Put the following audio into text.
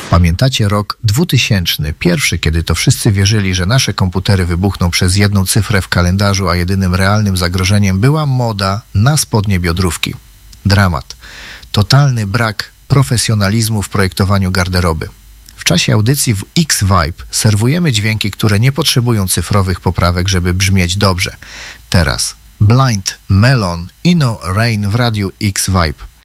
Pamiętacie rok 2000, pierwszy, kiedy to wszyscy wierzyli, że nasze komputery wybuchną przez jedną cyfrę w kalendarzu, a jedynym realnym zagrożeniem była moda na spodnie biodrówki. Dramat. Totalny brak profesjonalizmu w projektowaniu garderoby. W czasie audycji w X-Vibe serwujemy dźwięki, które nie potrzebują cyfrowych poprawek, żeby brzmieć dobrze. Teraz Blind Melon, Inno Rain w radiu X-Vibe.